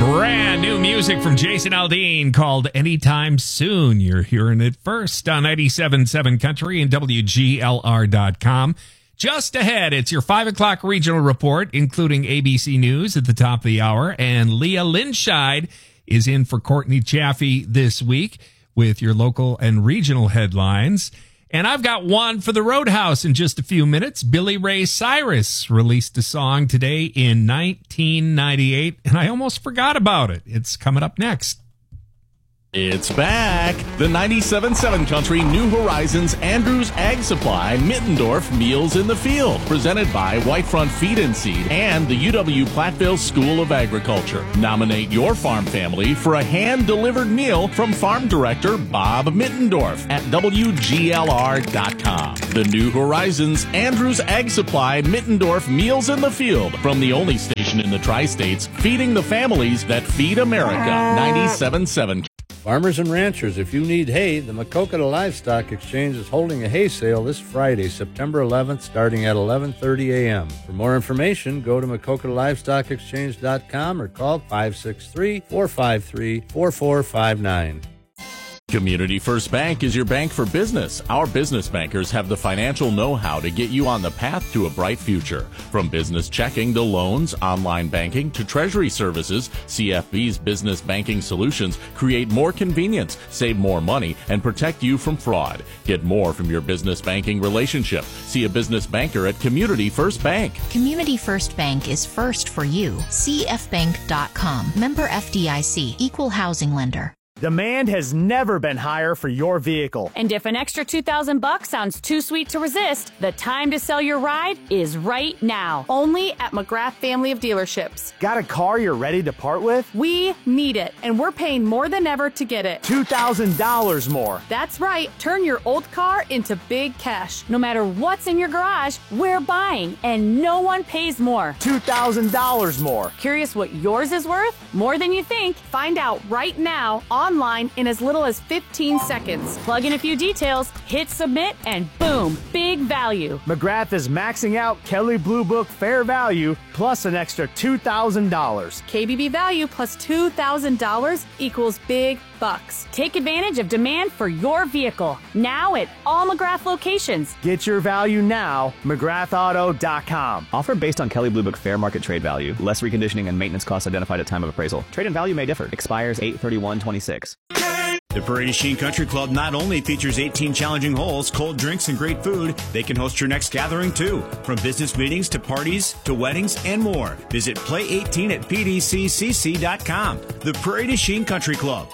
Brand new music from Jason Aldean called Anytime Soon. You're hearing it first on 97.7 Country and WGLR.com. Just ahead, it's your 5 o'clock regional report, including ABC News at the top of the hour. And Leah Linscheid is in for Courtney Chaffee this week with your local and regional headlines. And I've got one for the Roadhouse in just a few minutes. Billy Ray Cyrus released a song today in 1998, and I almost forgot about it. It's coming up next. It's back. The 97.7 Country New Horizons Andrews Ag Supply Mittendorf Meals in the Field, presented by Whitefront Feed and Seed and the UW Platteville School of Agriculture. Nominate your farm family for a hand-delivered meal from Farm Director Bob Mittendorf at WGLR.com. The New Horizons Andrews Ag Supply Mittendorf Meals in the Field, from the only station in the Tri-States feeding the families that feed America. 97.7. Farmers and ranchers, if you need hay, the Maquoketa Livestock Exchange is holding a hay sale this Friday, September 11th, starting at 11:30 a.m. For more information, go to MaquoketaLivestockExchange.com or call 563-453-4459. Community First Bank is your bank for business. Our business bankers have the financial know-how to get you on the path to a bright future. From business checking to loans, online banking to treasury services, CFB's business banking solutions create more convenience, save more money, and protect you from fraud. Get more from your business banking relationship. See a business banker at Community First Bank. Community First Bank is first for you. CFBank.com. Member FDIC. Equal housing lender. Demand has never been higher for your vehicle. And if an extra $2,000 sounds too sweet to resist, the time to sell your ride is right now. Only at McGrath Family of Dealerships. Got a car you're ready to part with? We need it, and we're paying more than ever to get it. $2,000 more. That's right. Turn your old car into big cash. No matter what's in your garage, we're buying, and no one pays more. $2,000 more. Curious what yours is worth? More than you think. Find out right now online in as little as 15 seconds. Plug in a few details, hit submit, and boom, big value. McGrath is maxing out Kelley Blue Book Fair Value plus an extra $2,000. KBB value plus $2,000 equals big bucks. Take advantage of demand for your vehicle now at all McGrath locations. Get your value now, McGrathAuto.com. Offer based on Kelley Blue Book fair market trade value. Less reconditioning and maintenance costs identified at time of appraisal. Trade and value may differ. Expires 8/31/26. The Prairie du Chien Country Club not only features 18 challenging holes, cold drinks, and great food, they can host your next gathering too. From business meetings to parties to weddings and more. Visit Play18 at PDCCC.com. The Prairie du Chien Country Club.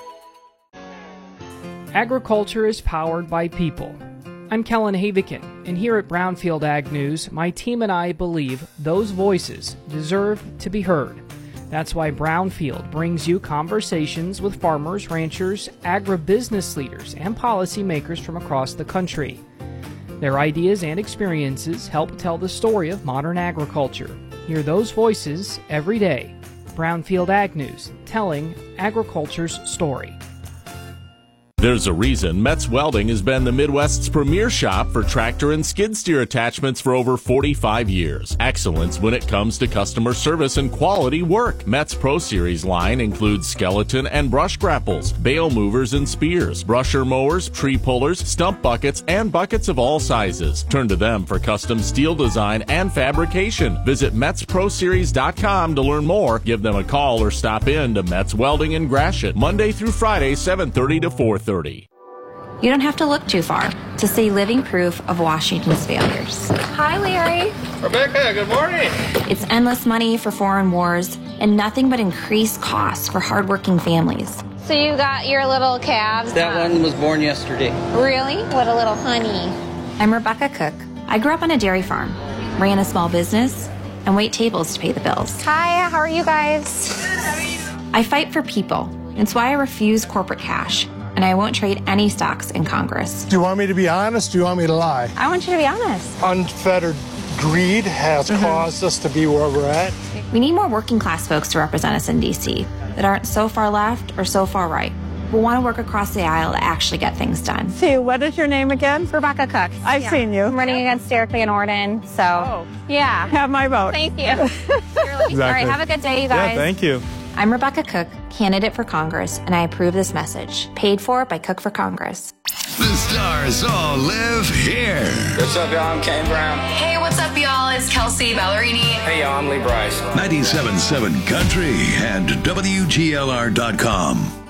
Agriculture is powered by people. I'm Kellen Havikin, and here at Brownfield Ag News, my team and I believe those voices deserve to be heard. That's why Brownfield brings you conversations with farmers, ranchers, agribusiness leaders, and policymakers from across the country. Their ideas and experiences help tell the story of modern agriculture. Hear those voices every day. Brownfield Ag News, telling agriculture's story. There's a reason Metz Welding has been the Midwest's premier shop for tractor and skid steer attachments for over 45 years. Excellence when it comes to customer service and quality work. Metz Pro Series line includes skeleton and brush grapples, bale movers and spears, brusher mowers, tree pullers, stump buckets, and buckets of all sizes. Turn to them for custom steel design and fabrication. Visit MetzProSeries.com to learn more. Give them a call or stop in to Metz Welding in Gratiot, Monday through Friday, 7:30 to 4:30. You don't have to look too far to see living proof of Washington's failures. Hi, Larry. Rebecca, good morning. It's endless money for foreign wars and nothing but increased costs for hardworking families. So you got your little calves? That one was born yesterday. Really? What a little honey. I'm Rebecca Cook. I grew up on a dairy farm, ran a small business, and wait tables to pay the bills. Hi, how are you guys? I fight for people. It's why I refuse corporate cash. And I won't trade any stocks in Congress. Do you want me to be honest? Do you want me to lie? I want you to be honest. Unfettered greed has caused us to be where we're at. We need more working class folks to represent us in D.C. that aren't so far left or so far right. We want to work across the aisle to actually get things done. See, what is your name again? Rebecca Cook. I've seen you. I'm running against Derek Van Orden, so yeah. Have my vote. Thank you. All right, have a good day, you guys. Yeah, thank you. I'm Rebecca Cook, candidate for Congress, and I approve this message. Paid for by Cook for Congress. The stars all live here. What's up, y'all? I'm Kane Brown. Hey, what's up, y'all? It's Kelsey Ballerini. Hey, y'all. I'm Lee Bryce. 97.7 Country and WGLR.com.